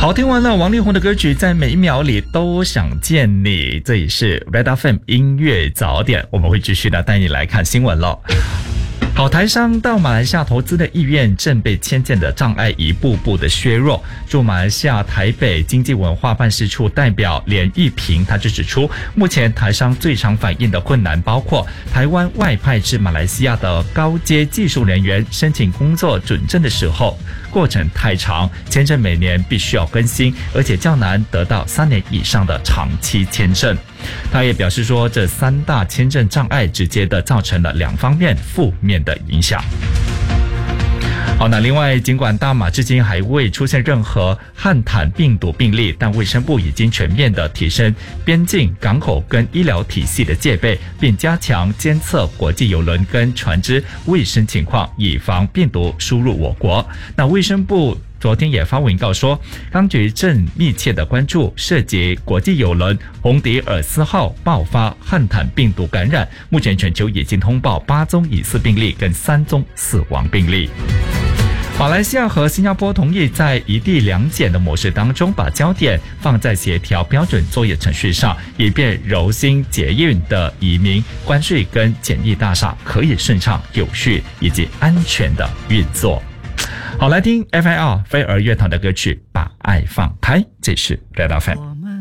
好，听完了王力宏的歌曲，在每一秒里都想见你。这里是 Red FM 音乐早点，我们会继续的带你来看新闻了。好，台商到马来西亚投资的意愿正被签建的障碍一步步的削弱。驻马来西亚台北经济文化办事处代表连玉平，他就指出，目前台商最常反映的困难包括台湾外派至马来西亚的高阶技术人员申请工作准证的时候，过程太长，签证每年必须要更新，而且较难得到3年以上的长期签证。他也表示说，这3大签证障碍直接的造成了2方面负面的影响。好，那另外，尽管大马至今还未出现任何汉坦病毒病例，但卫生部已经全面的提升边境、港口跟医疗体系的戒备，并加强监测国际邮轮跟船只卫生情况，以防病毒输入我国。那卫生部昨天也发文告说，当局正密切的关注涉及国际邮轮红迪尔斯号爆发汉坦病毒感染，目前全球已经通报8宗疑似病例跟3宗死亡病例。马来西亚和新加坡同意在一地两检的模式当中，把焦点放在协调标准作业程序上，以便柔新捷运的移民、关税跟检疫大厦可以顺畅、有序以及安全的运作。好，来听 FIR 飞儿乐团的歌曲《把爱放开》，这是 Red FM。